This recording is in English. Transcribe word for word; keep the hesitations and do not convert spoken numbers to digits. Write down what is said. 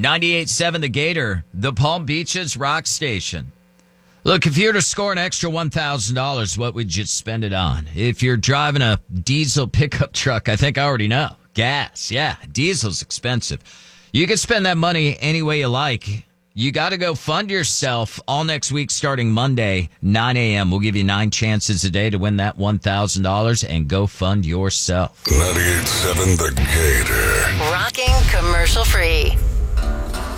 ninety-eight point seven The Gator, the Palm Beaches rock station. Look, if you were to score an extra one thousand dollars, what would you spend it on? If you're driving a diesel pickup truck, I think I already know. Gas, yeah, diesel's expensive. You can spend that money any way you like. You got to go fund yourself all next week starting Monday, nine a.m. We'll give you nine chances a day to win that one thousand dollars and go fund yourself. ninety-eight point seven The Gator. Rocking commercial free.